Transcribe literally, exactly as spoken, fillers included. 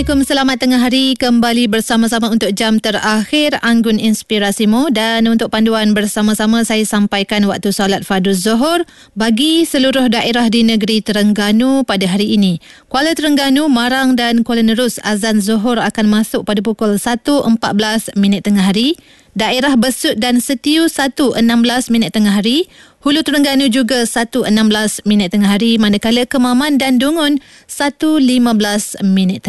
Assalamualaikum, selamat tengah hari. Kembali bersama-sama untuk jam terakhir Anggun Inspirasimu, dan untuk panduan bersama-sama saya sampaikan waktu solat fardu zuhur bagi seluruh daerah di negeri Terengganu pada hari ini. Kuala Terengganu, Marang dan Kuala Nerus azan zuhur akan masuk pada pukul satu empat belas minit tengah hari. Daerah Besut dan Setiu satu enam belas minit tengah hari. Hulu Terengganu juga satu enam belas minit tengah hari, manakala Kemaman dan Dungun satu lima belas minit tengah hari.